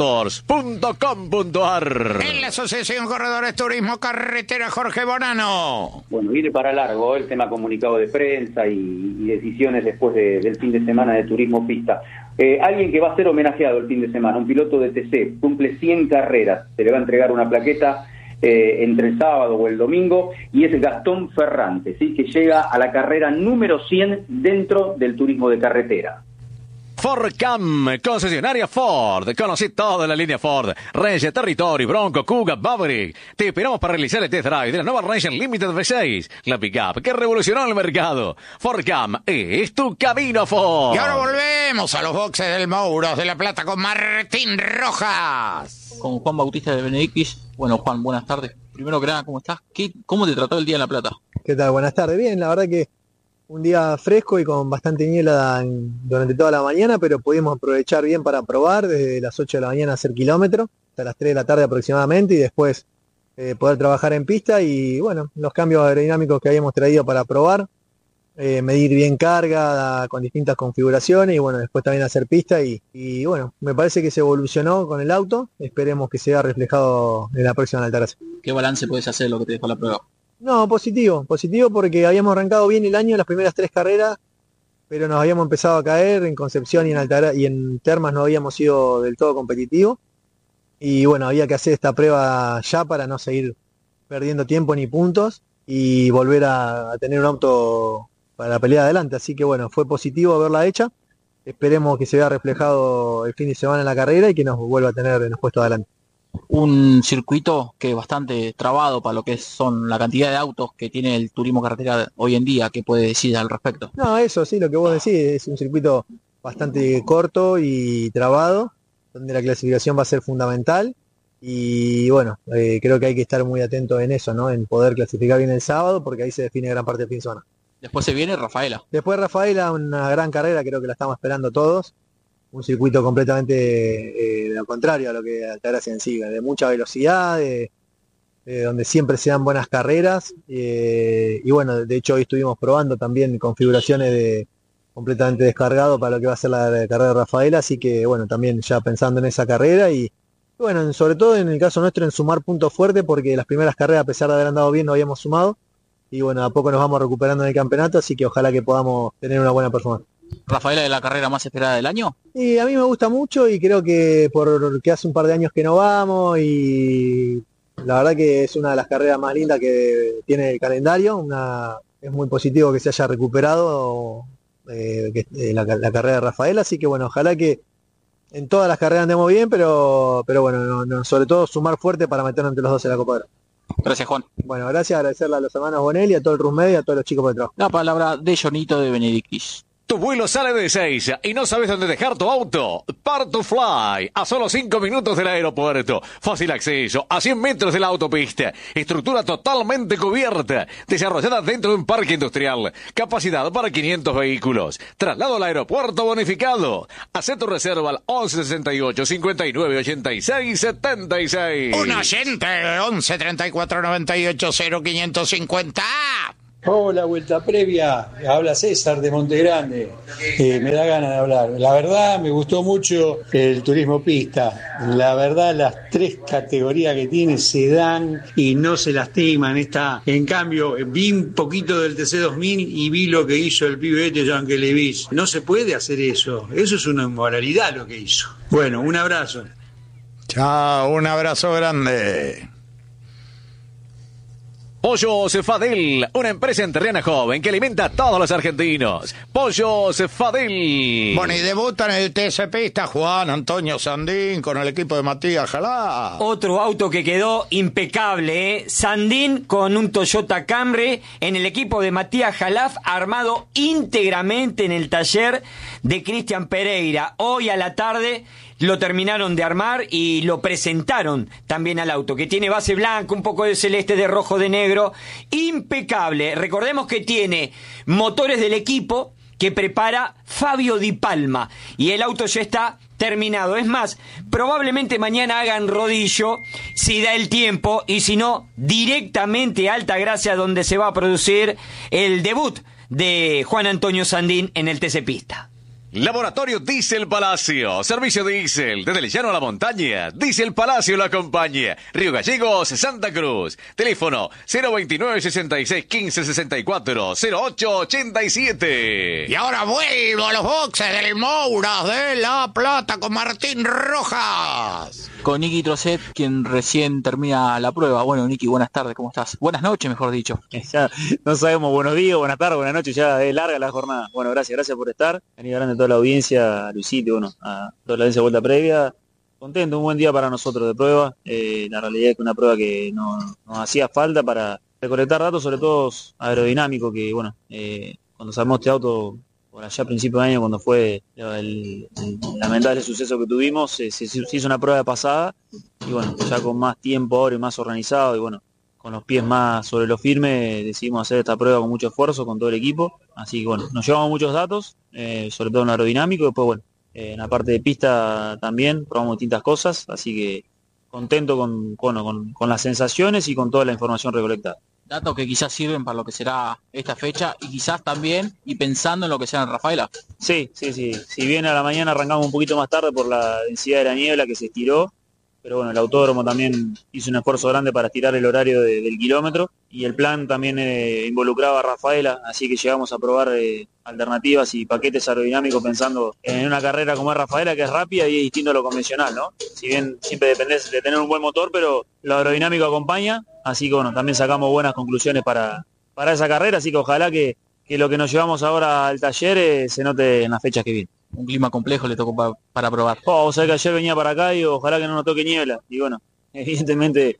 cummotors.com.ar. En la Asociación Corredores Turismo Carretera, Jorge Bonano. Bueno, viene para largo el tema comunicado de prensa y decisiones después del fin de semana de Turismo Pista. Alguien que va a ser homenajeado el fin de semana, un piloto de TC, cumple 100 carreras, se le va a entregar una plaqueta entre el sábado o el domingo, y es Gastón Ferrante, ¿sí?, que llega a la carrera número 100 dentro del turismo de carretera. Fordcam, concesionaria Ford. Conocí toda la línea Ford. Ranger, Territory, Bronco, Kuga, Maverick. Te esperamos para realizar el test drive de la nueva Ranger Limited V6. La pickup que revolucionó el mercado. Fordcam es tu camino a Ford. Y ahora volvemos a los boxes del Mouros de La Plata con Martín Rojas. Con Juan Bautista de Benedictis. Bueno, Juan, buenas tardes. Primero que nada, ¿cómo estás? ¿Cómo te trató el día en La Plata? ¿Qué tal? Buenas tardes. Bien, la verdad que un día fresco y con bastante niebla durante toda la mañana, pero pudimos aprovechar bien para probar desde las 8 de la mañana hacer kilómetros hasta las 3 de la tarde aproximadamente, y después poder trabajar en pista y bueno, los cambios aerodinámicos que habíamos traído para probar, medir bien carga con distintas configuraciones y bueno, después también hacer pista y bueno, me parece que se evolucionó con el auto, esperemos que sea reflejado en la próxima Altagracia. ¿Qué balance puedes hacer de lo que te dejó la prueba? No, positivo porque habíamos arrancado bien el año, las primeras 3 carreras, pero nos habíamos empezado a caer en Concepción y en Termas no habíamos sido del todo competitivos, y bueno, había que hacer esta prueba ya para no seguir perdiendo tiempo ni puntos y volver a tener un auto para la pelea adelante, así que bueno, fue positivo haberla hecha, esperemos que se vea reflejado el fin de semana en la carrera y que nos vuelva a tener en los puestos adelante. Un circuito que es bastante trabado para lo que son la cantidad de autos que tiene el turismo carretera hoy en día. ¿Qué puede decir al respecto? No, eso sí, lo que vos decís, es un circuito bastante corto y trabado, donde la clasificación va a ser fundamental y bueno, creo que hay que estar muy atento en eso, ¿no? En poder clasificar bien el sábado, porque ahí se define gran parte del fin de semana. Después se viene Rafaela. Después Rafaela, una gran carrera, creo que la estamos esperando todos. Un circuito completamente lo contrario a lo que Altagracia en sí, de mucha velocidad, donde siempre se dan buenas carreras, y bueno, de hecho hoy estuvimos probando también configuraciones completamente descargado para lo que va a ser la carrera de Rafaela, así que bueno, también ya pensando en esa carrera y bueno, sobre todo en el caso nuestro en sumar puntos fuertes, porque las primeras carreras, a pesar de haber andado bien, no habíamos sumado, y bueno, a poco nos vamos recuperando en el campeonato, así que ojalá que podamos tener una buena performance. ¿Rafaela es la carrera más esperada del año? Y a mí me gusta mucho y creo que porque hace un par de años que no vamos y la verdad que es una de las carreras más lindas que tiene el calendario. Es muy positivo que se haya recuperado la carrera de Rafaela, así que bueno, ojalá que en todas las carreras andemos bien, pero bueno, sobre todo sumar fuerte para meternos entre los dos en la Copa. Gracias, Juan. Bueno, gracias, agradecerle a los hermanos Bonelli, a todo el Rusmed y a todos los chicos por el trabajo. La palabra de Jonito de Benedictis. Tu vuelo sale de Ezeiza y no sabes dónde dejar tu auto. Part2Fly, a solo 5 minutos del aeropuerto. Fácil acceso, a 100 metros de la autopista. Estructura totalmente cubierta, desarrollada dentro de un parque industrial. Capacidad para 500 vehículos. Traslado al aeropuerto bonificado. Haz tu reserva al 1168 59 86 76. Un oyente, 11 34 98 0550. Hola, vuelta previa. Habla César de Montegrande. Me da ganas de hablar. La verdad, me gustó mucho el turismo pista. La verdad, las 3 categorías que tiene se dan y no se lastiman. En cambio, vi un poquito del TC2000 y vi lo que hizo el pibe Jean Kelevich. No se puede hacer eso. Eso es una inmoralidad lo que hizo. Bueno, un abrazo. Chao, un abrazo grande. Pollo Cefadel, una empresa enterriana joven que alimenta a todos los argentinos. Pollo Cefadel. Bueno, y debuta en el TC Pista Juan Antonio Sandín con el equipo de Matías Jalá. Otro auto que quedó impecable, ¿eh? Sandín con un Toyota Camry en el equipo de Matías Jalaf, armado íntegramente en el taller de Cristian Pereira. Hoy a la tarde lo terminaron de armar y lo presentaron también al auto, que tiene base blanca, un poco de celeste, de rojo, de negro, impecable. Recordemos que tiene motores del equipo que prepara Fabio Di Palma y el auto ya está terminado. Es más, probablemente mañana hagan rodillo si da el tiempo, y si no, directamente a Altagracia, donde se va a producir el debut de Juan Antonio Sandín en el TC Pista. Laboratorio Diesel Palacio, servicio diésel, desde el llano a la montaña. Diesel Palacio lo acompaña. Río Gallegos, Santa Cruz. Teléfono 029 66 15 64 08 87. Y ahora vuelvo a los boxes del Mouras de La Plata con Martín Rojas. Con Nicky Trocet, quien recién termina la prueba. Bueno, Nicky, buenas tardes, ¿cómo estás? Buenas noches, mejor dicho. Ya no sabemos, buenos días, buenas tardes, buenas noches, ya es larga la jornada. Bueno, gracias por estar. A nivel grande a toda la audiencia, a Luisito, bueno, a toda la audiencia de vuelta previa. Contento, un buen día para nosotros de prueba. La realidad es que una prueba que nos hacía falta para recolectar datos, sobre todo aerodinámicos, que bueno, cuando se armó este auto por allá a principio de año, cuando fue el lamentable suceso que tuvimos, se hizo una prueba de pasada, y bueno, ya con más tiempo ahora y más organizado, y bueno, con los pies más sobre lo firme, decidimos hacer esta prueba con mucho esfuerzo, con todo el equipo. Así que bueno, nos llevamos muchos datos, sobre todo en aerodinámico, después bueno, en la parte de pista también probamos distintas cosas, así que contento con las sensaciones y con toda la información recolectada. Datos que quizás sirven para lo que será esta fecha y quizás también, y pensando en lo que será en Rafaela. Sí. Si bien a la mañana arrancamos un poquito más tarde por la densidad de la niebla que se estiró, pero bueno, el autódromo también hizo un esfuerzo grande para estirar el horario del kilómetro, y el plan también involucraba a Rafaela, así que llegamos a probar alternativas y paquetes aerodinámicos pensando en una carrera como es Rafaela, que es rápida y es distinto a lo convencional, ¿no? Si bien siempre dependés de tener un buen motor, pero lo aerodinámico acompaña, así que bueno, también sacamos buenas conclusiones para esa carrera, así que ojalá que lo que nos llevamos ahora al taller se note en las fechas que vienen. Un clima complejo le tocó para probar. O sea que ayer venía para acá y ojalá que no nos toque niebla. Y bueno, evidentemente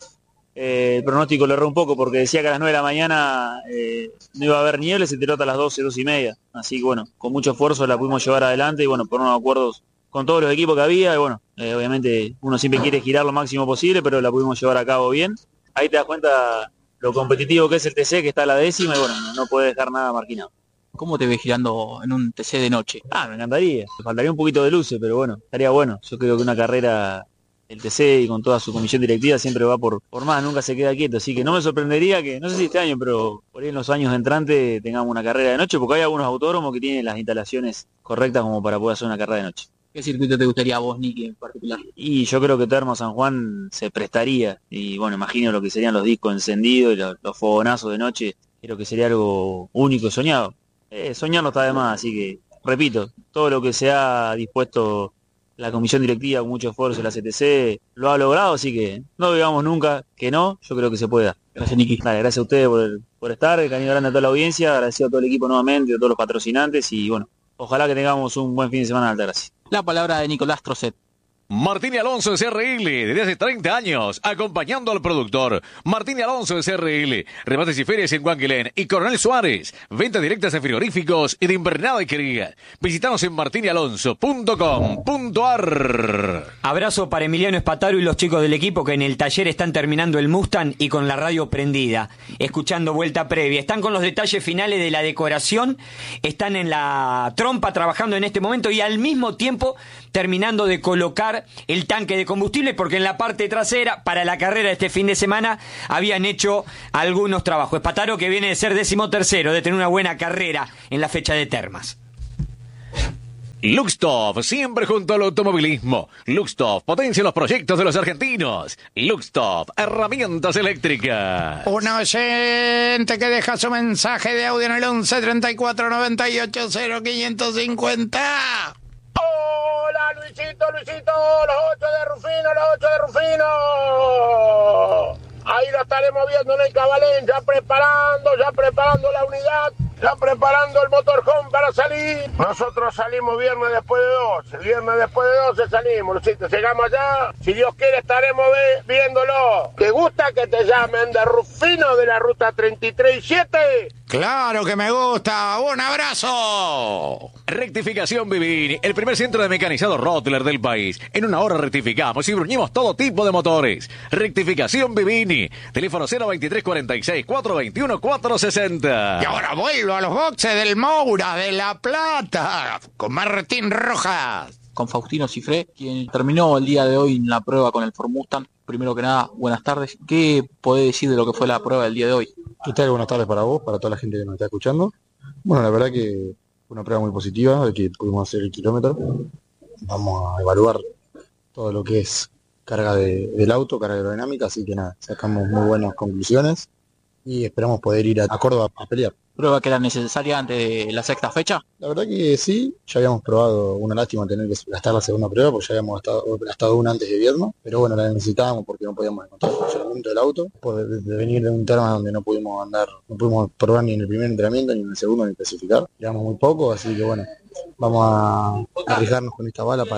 el pronóstico le erró un poco porque decía que a las 9 de la mañana no iba a haber niebla y se tiró hasta las 12, 12 y media. Así que bueno, con mucho esfuerzo la pudimos llevar adelante y bueno, por unos acuerdos con todos los equipos que había. Y bueno, obviamente uno siempre quiere girar lo máximo posible, pero la pudimos llevar a cabo bien. Ahí te das cuenta lo competitivo que es el TC, que está a la 10ª, y bueno, no puede dejar nada marginado. ¿Cómo te ves girando en un TC de noche? Me encantaría. Me faltaría un poquito de luces, pero bueno, estaría bueno. Yo creo que una carrera, el TC y con toda su comisión directiva siempre va por más, nunca se queda quieto. Así que no me sorprendería que, no sé si este año, pero por ahí en los años entrantes tengamos una carrera de noche, porque hay algunos autódromos que tienen las instalaciones correctas como para poder hacer una carrera de noche. ¿Qué circuito te gustaría a vos, Nicky, en particular? Y yo creo que Termo San Juan se prestaría. Y bueno, imagino lo que serían los discos encendidos y los fogonazos de noche. Creo que sería algo único y soñado. Soñar no está de más, así que, repito, todo lo que se ha dispuesto la comisión directiva con mucho esfuerzo de la CTC lo ha logrado, así que no digamos nunca que no, yo creo que se puede dar. Gracias, Nicky. Dale, gracias a ustedes por estar, el cariño grande a toda la audiencia, agradecido a todo el equipo nuevamente, a todos los patrocinantes y bueno, ojalá que tengamos un buen fin de semana en Altagracia. La palabra de Nicolás Trocet. Martín y Alonso de CRL, desde hace 30 años, acompañando al productor. Martín y Alonso de CRL, remates y ferias en Huanquilén y Coronel Suárez, ventas directas de frigoríficos y de invernada y quería. Visitanos en martinialonso.com.ar. Abrazo para Emiliano Espataro y los chicos del equipo que en el taller están terminando el Mustang y con la radio prendida, escuchando Vuelta Previa. Están con los detalles finales de la decoración, están en la trompa trabajando en este momento y al mismo tiempo terminando de colocar el tanque de combustible, porque en la parte trasera, para la carrera de este fin de semana, habían hecho algunos trabajos. Espataro, que viene de ser 13º, de tener una buena carrera en la fecha de Termas. Luxtop, siempre junto al automovilismo. Luxtop, potencia los proyectos de los argentinos. Luxtop, herramientas eléctricas. Un oyente que deja su mensaje de audio en el 11 34 98 0550. Hola Luisito, los 8 de Rufino. Ahí lo estaremos viendo en el Cabalén, ya preparando la unidad, ya preparando el motorhome para salir. Nosotros salimos viernes después de 12 salimos, Luisito, llegamos allá, si Dios quiere estaremos viéndolo. ¿Te gusta que te llamen de Rufino de la ruta 33-7? Claro que me gusta, un abrazo. Rectificación Vivini, el primer centro de mecanizado Rottler del país. En una hora rectificamos y bruñimos todo tipo de motores. Rectificación Vivini, teléfono 02346 421 460. Y ahora vuelvo a los boxes del Moura de La Plata con Martín Rojas. Con Faustino Cifré, quien terminó el día de hoy en la prueba con el Ford Mustang. Primero que nada, buenas tardes. ¿Qué podés decir de lo que fue la prueba del día de hoy? ¿Qué tal? Buenas tardes para vos, para toda la gente que nos está escuchando. Bueno, la verdad que fue una prueba muy positiva, de que pudimos hacer el kilómetro. Vamos a evaluar todo lo que es carga del auto, carga aerodinámica, así que nada, sacamos muy buenas conclusiones y esperamos poder ir a Córdoba a pelear. ¿Prueba que era necesaria antes de la sexta fecha? La verdad que sí, ya habíamos probado, una lástima tener que gastar la segunda prueba porque ya habíamos gastado una antes de invierno, pero bueno, la necesitábamos porque no podíamos encontrar el funcionamiento del auto, de venir de un terma donde no pudimos probar ni en el primer entrenamiento, ni en el segundo, ni especificar, llevamos muy poco, así que bueno, vamos a arriesgarnos con esta bala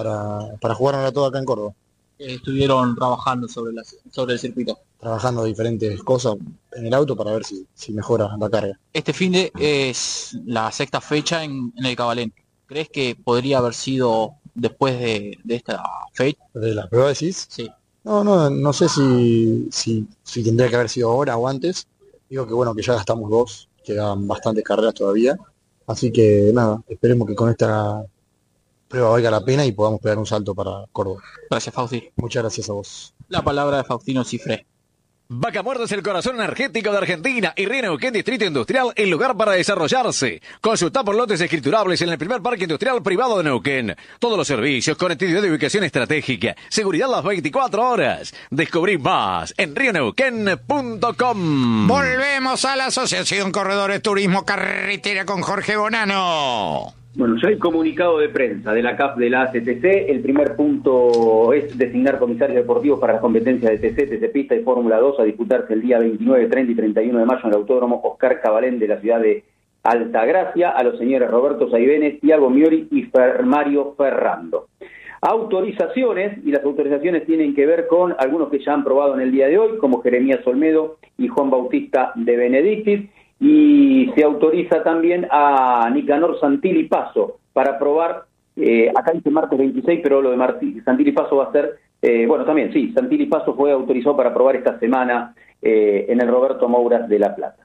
para jugárnosla toda acá en Córdoba. Estuvieron trabajando sobre el circuito. Trabajando diferentes cosas en el auto para ver si mejora la carga. Este fin de es la sexta fecha en el Cabalén. ¿Crees que podría haber sido después de esta fecha? ¿De la prueba decís? Sí. No sé si tendría que haber sido ahora o antes. Digo que bueno, que ya gastamos 2, quedan bastantes carreras todavía. Así que nada, esperemos que con esta prueba valga la pena y podamos pegar un salto para Córdoba. Gracias, Fausti. Muchas gracias a vos. La palabra de Faustino Cifré. Vaca Muerta es el corazón energético de Argentina y Río Neuquén Distrito Industrial, el lugar para desarrollarse. Consulta por lotes escriturables en el primer parque industrial privado de Neuquén. Todos los servicios, conectividad de ubicación estratégica, seguridad las 24 horas. Descubrí más en rioneuquén.com. Volvemos a la Asociación Corredores Turismo Carretera con Jorge Bonano. Bueno, ya hay comunicado de prensa de la CAF de la ACTC. El primer punto es designar comisarios deportivos para las competencias de TC Pista y Fórmula 2 a disputarse el día 29, 30 y 31 de mayo en el Autódromo Oscar Cabalén de la ciudad de Altagracia, a los señores Roberto Saibenes, Tiago Miori y Mario Ferrando. Autorizaciones, y las autorizaciones tienen que ver con algunos que ya han probado en el día de hoy, como Jeremías Olmedo y Juan Bautista de Benedictis. Y se autoriza también a Nicanor Santilli Paso para probar, acá dice martes 26, pero lo de Santilli Paso va a ser, también, sí, Santilli Paso fue autorizado para probar esta semana en el Roberto Mouras de La Plata.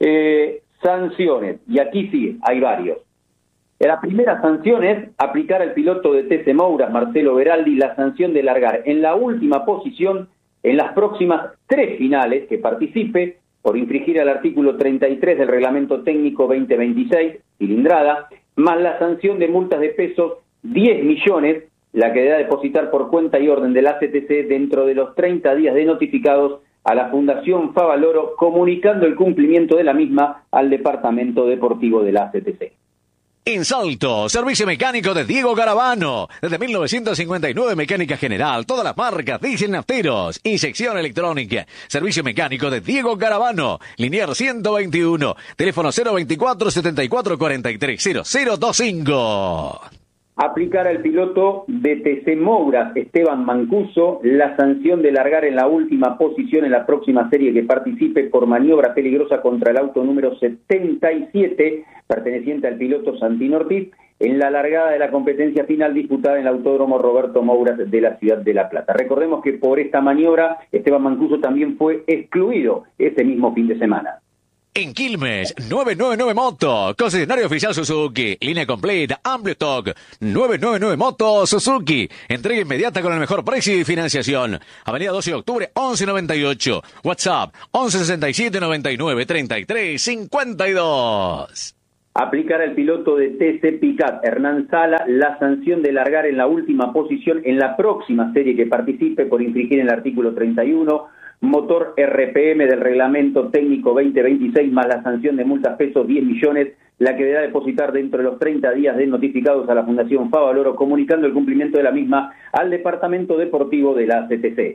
Sanciones, y aquí sí, hay varios. La primera sanción es aplicar al piloto de TC Mouras, Marcelo Beraldi, la sanción de largar en la última posición en las próximas 3 finales que participe, por infringir al artículo 33 del Reglamento Técnico 2026, cilindrada, más la sanción de multas de pesos 10 millones, la que debe depositar por cuenta y orden de la ACTC dentro de los 30 días de notificados a la Fundación Favaloro, comunicando el cumplimiento de la misma al Departamento Deportivo de la ACTC. En Salto, servicio mecánico de Diego Garavano. Desde 1959, mecánica general, todas las marcas, diésel nafteros, inyección electrónica. Servicio mecánico de Diego Garavano. Linier 121. Teléfono 024 74 43 0025. Aplicar al piloto de TC Mouras, Esteban Mancuso, la sanción de largar en la última posición en la próxima serie que participe por maniobra peligrosa contra el auto número 77, perteneciente al piloto Santino Ortiz, en la largada de la competencia final disputada en el Autódromo Roberto Mouras de la ciudad de La Plata. Recordemos que por esta maniobra Esteban Mancuso también fue excluido ese mismo fin de semana. En Quilmes, 999 Moto, concesionario oficial Suzuki, línea completa, amplio stock, 999 Moto Suzuki, entrega inmediata con el mejor precio y financiación. Avenida 12 de octubre, 1198, WhatsApp, 1167 99 33 52. Aplicar al piloto de TC Picat, Hernán Sala, la sanción de largar en la última posición en la próxima serie que participe por infringir el artículo 31, motor RPM del reglamento técnico 2026, más la sanción de multas pesos 10 millones, la que deberá depositar dentro de los 30 días de notificados a la Fundación Favaloro, comunicando el cumplimiento de la misma al Departamento Deportivo de la CTC.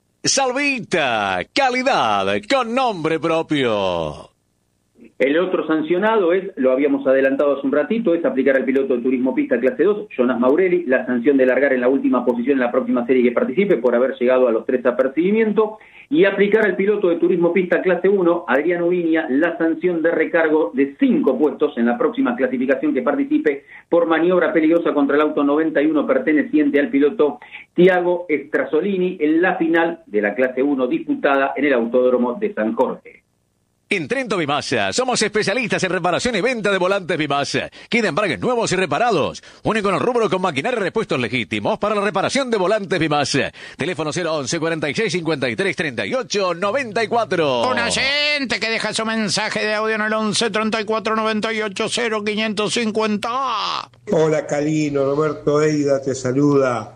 Salvita, calidad con nombre propio. El otro sancionado es, lo habíamos adelantado hace un ratito, es aplicar al piloto de turismo pista clase 2, Jonas Maurelli, la sanción de largar en la última posición en la próxima serie que participe por haber llegado a los 3 apercibimientos, y aplicar al piloto de turismo pista clase 1, Adriano Viña, la sanción de recargo de 5 puestos en la próxima clasificación que participe por maniobra peligrosa contra el auto 91 perteneciente al piloto Tiago Strasolini en la final de la clase 1 disputada en el Autódromo de San Jorge. En Trento Bimasa, somos especialistas en reparación y venta de volantes Bimasa. Queda embragues nuevos y reparados. Único en el rubro con maquinaria y repuestos legítimos para la reparación de volantes Bimasa. Teléfono 011 46 53 38 94. Un oyente que deja su mensaje de audio en el 11 34 98 0550. Hola Calino, Roberto Eida te saluda.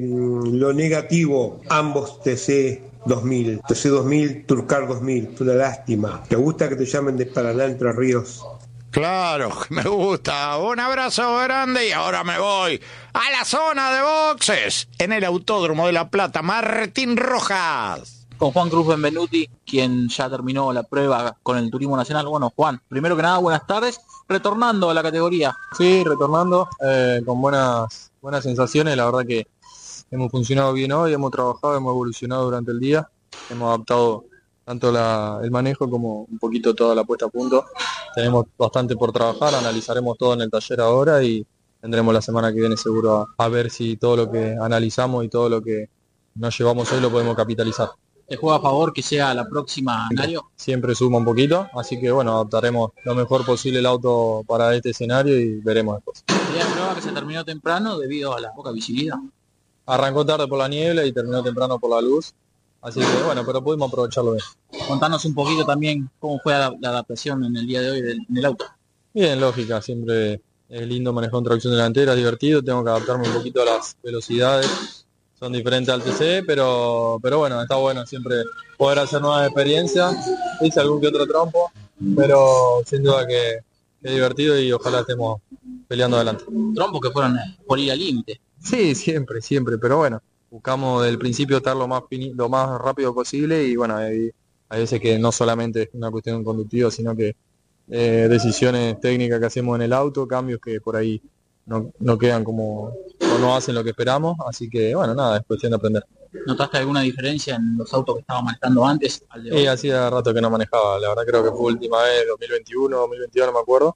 Lo negativo, ambos TC 2000, TC2000, Turcar 2000, una lástima. ¿Te gusta que te llamen de Paraná, Entre Ríos? Claro, me gusta. Un abrazo grande y ahora me voy a la zona de boxes en el Autódromo de La Plata. Martín Rojas. Con Juan Cruz Benvenuti, quien ya terminó la prueba con el Turismo Nacional. Bueno, Juan, primero que nada, buenas tardes. Retornando a la categoría. Sí, retornando con buenas sensaciones. La verdad que hemos funcionado bien hoy, hemos trabajado, hemos evolucionado durante el día, hemos adaptado tanto el manejo como un poquito toda la puesta a punto. Tenemos bastante por trabajar, analizaremos todo en el taller ahora y tendremos la semana que viene seguro a ver si todo lo que analizamos y todo lo que nos llevamos hoy lo podemos capitalizar. ¿Te juega a favor que sea la próxima escenario? Siempre suma un poquito, así que bueno, adaptaremos lo mejor posible el auto para este escenario y veremos después. ¿Sería la prueba que se terminó temprano debido a la poca visibilidad? Arrancó tarde por la niebla y terminó temprano por la luz, así que bueno, pero pudimos aprovecharlo bien. Contanos un poquito también cómo fue la adaptación en el día de hoy en el auto. Bien, lógica, siempre es lindo manejar una tracción delantera, es divertido, tengo que adaptarme un poquito a las velocidades, son diferentes al TC, pero bueno, está bueno siempre poder hacer nuevas experiencias, hice algún que otro trompo, pero sin duda que es divertido y ojalá estemos peleando adelante. Trompos que fueron por ir al límite. Sí, siempre, pero bueno, buscamos del principio estar lo más rápido posible y bueno, hay veces que no solamente es una cuestión conductiva, sino que decisiones técnicas que hacemos en el auto, cambios que por ahí no quedan como, o no hacen lo que esperamos, así que bueno, nada, es cuestión de aprender. ¿Notaste alguna diferencia en los autos que estaba manejando antes al de hoy? Hacía rato que no manejaba, la verdad creo que fue última vez 2021, 2022, no me acuerdo,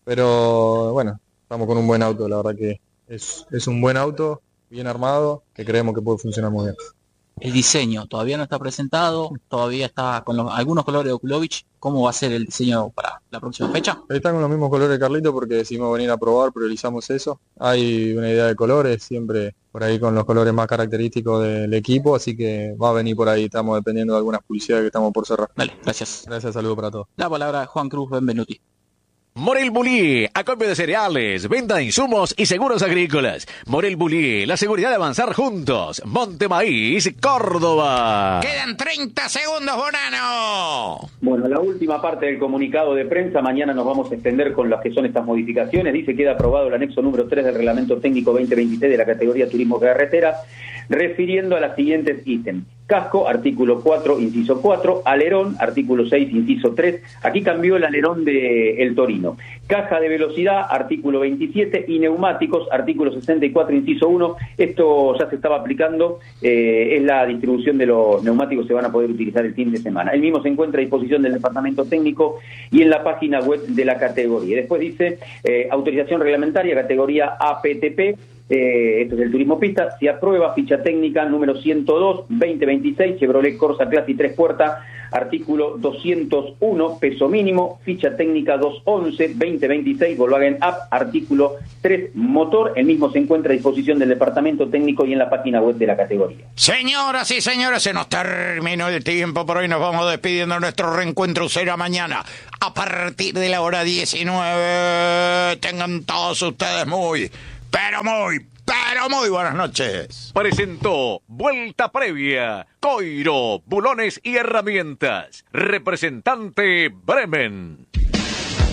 pero bueno, estamos con un buen auto, la verdad que es un buen auto, bien armado, que creemos que puede funcionar muy bien. El diseño todavía no está presentado, todavía está con algunos colores de Okulovich. ¿Cómo va a ser el diseño para la próxima fecha? Están con los mismos colores de Carlito porque decidimos venir a probar, priorizamos eso. Hay una idea de colores, siempre por ahí con los colores más característicos del equipo, así que va a venir por ahí, estamos dependiendo de algunas publicidades que estamos por cerrar. Dale, gracias. Gracias, saludo para todos. La palabra de Juan Cruz Benvenuti. Morel Bulí, acopio de cereales, venta de insumos y seguros agrícolas. Morel Bulí, la seguridad de avanzar juntos. Monte Maíz, Córdoba. Quedan 30 segundos, Bonano. Bueno, la última parte del comunicado de prensa, mañana nos vamos a extender con las que son estas modificaciones. Dice que queda aprobado el anexo número 3 del Reglamento Técnico 2023 de la categoría Turismo Carretera, refiriendo a las siguientes ítems. Casco, artículo 4, inciso 4, alerón, artículo 6, inciso 3, aquí cambió el alerón de El Torino. caja de velocidad, artículo 27, y neumáticos, artículo 64, inciso 1. Esto ya se estaba aplicando, es la distribución de los neumáticos, se van a poder utilizar el fin de semana. El mismo se encuentra a disposición del departamento técnico y en la página web de la categoría. Después dice, autorización reglamentaria, categoría APTP, esto es el turismo pista, se aprueba ficha técnica número 102-2026, Chevrolet Corsa Classic 3 puertas, artículo 201, peso mínimo, ficha técnica 211-2026, Volkswagen Up, artículo 3, motor. El mismo se encuentra a disposición del departamento técnico y en la página web de la categoría. Señoras y señores, se nos terminó el tiempo, por hoy nos vamos despidiendo. Nuestro reencuentro será mañana a partir de la hora 19. Tengan todos ustedes muy buenas noches. Presentó Vuelta Previa, Coiro, Bulones y Herramientas. Representante Bremen.